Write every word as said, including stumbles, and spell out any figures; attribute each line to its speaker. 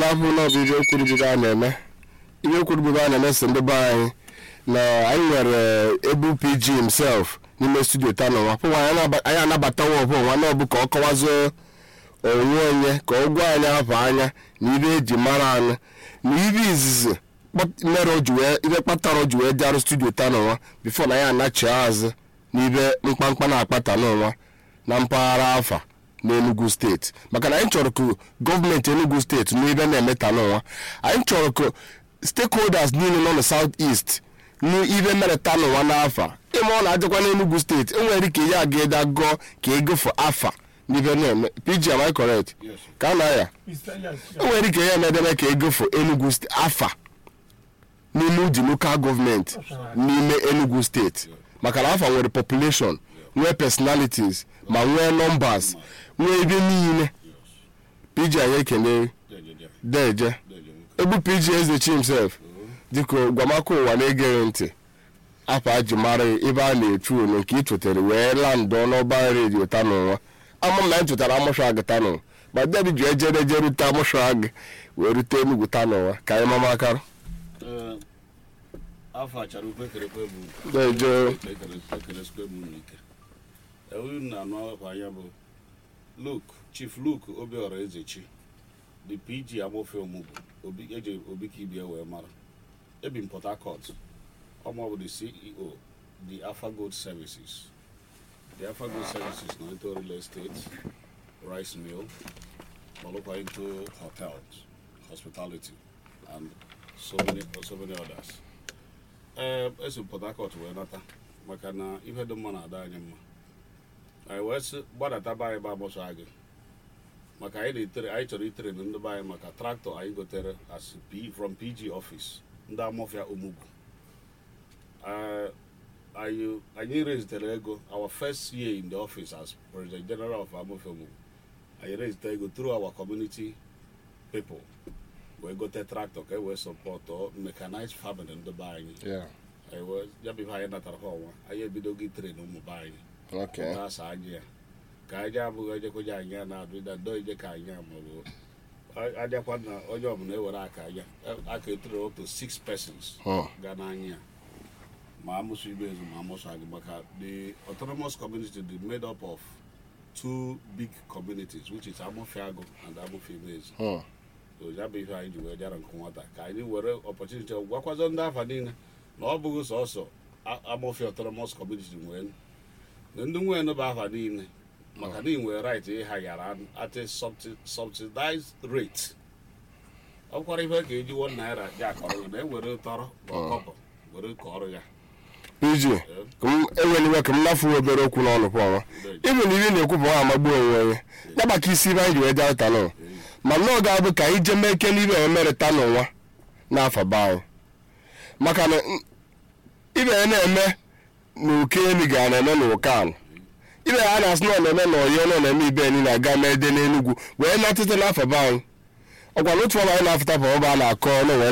Speaker 1: na abụ na ọbịbịa okwurubido a na-eme ihe okwurubido a na-eme si ndị be anyị na anyị nwere Ebu P G himself n'ime studio tano nwa pụwa anyị anabatawa ọbụ nwa na ọbụ ka ọ kọwazie onwe onye ka ọ gwa anyị afọ anya na ibe eji mara anyị na ibe izizi mere ibe kpatara o ji wee bịarụ studio tano nwa bifo na ya anachi azụ n'ibe mkpamkpa na-akpata n'ụwa na mpaghara afa n'Enugu steeti maka na anyị chọrọ ka gọọmenti Enugu steeti n'ibe na-emeta n'ụwa anyị chọrọ ka stakeholders niile nọ na South East n'ibe mereta n'ụwa n'afa ịma ọ na-adịkwa n'Enugu steeti enwere ike ya ga-ede agụọ ka ego for afa n'ibe na-eme P G am I correct ka a na ya enwere ike ya na-edebe ka ego for Enugu steeti afa n'ime uji local gọọmenti n'ime Enugu steeti maka na afa nwere population nwee personalities ma nwee numbers nwee ibe niile P G anyị ekele deje Ebu P G Ezechi himself dịka gwamaka ụwa na-egere ntị afa ji mara ebe a na-echu unu nke ị chụtere wee landụ n'ọba redio Tanụnwa ama m na anyị chụtara amụshag Tanụnwa ma debi ji ejere eje rute amụshag wee rute Enugu Tanụnwa ka anyị mama akara
Speaker 2: afa chara ukwe kerekwe bụ
Speaker 1: deje
Speaker 2: ekeresikwe bụ n'ike ewu na anụ afa anya bụ Luke Chief Luke Obiora Ezechi the P G Amofe Omugbu obi eje obi ka ibia wee mara ebi in Port Harcourt ọmọ bụ the C E O the Alpha Gold Services the Alpha Gold Services na into real estate rice mill malụkwa into hotels hospitality and so many so many others eh esi Port Harcourt wee nata maka na ihe dị mma na-ada anyị mma anyị wee sị gbadata be anyị ba agbọsọ agị maka anyị na-etere anyị chọrọ itere na ndị be anyị maka traktọ anyị gotere as P from P G office ndị Amofia Omugbu anyị anyị rezitere ego our first year in the office as President General of Amofia Omugbu anyị rezitere ego through our community people wee gote traktọ ka e wee sọpọtụ mechanized farming ndị be anyị anyị wee ya bụ anyị natara ha ọnwa anyị ebidogo itere na ụmụ be anyị
Speaker 1: okay
Speaker 2: asa anyị ya ka anyị abụghị ejekwaje anyị na-adụ ịda ndo ije ka anyị maọbụ adịakwa na onye ọbụla ewere aka anya aka etere up to six persons ga n'anya ma amụsụ ibe ezu ma amụsụ agị maka the autonomous community is made up of two big communities which is Amofiago and Amofia Ibezu so ya bụ ihe anyị ji wee jara nke nwata ka anyị were opportunity gwakwazo ndị afa niile na ọ bụghị sọsọ Amofia autonomous community nwee na ndị nwee nụba afa niile maka na ị nwere right ịha yara at a subsidized rate ọ bụkwara ihe ka eji one naira ji akọrọ na ewere tọrọ ọkọpọ were kọrọ ya
Speaker 1: P G enwere iwe ka m nafu obere okwu n'ọnụ pụọma ịbụ na ihe na-ekwupụ nwa amagbu onwe onye ya maka isi ibe anyị ji wee jaa Tanụ ma na ọ ga-abụ ka anyị jee mee ike n'ibe emere Tanụnwa n'afọ be anyị maka na ibe ya na-eme n'oke eni ga na-eme n'ụkan ibe ya na-asị na ọ na-eme na ọyọ na na-eme ibe enyi na-aga mee dị n'Enugu wee natịte n'afọ be anyị ọgwa n'otu ọba anyị na-afụta pa ọba a na-akọ na wee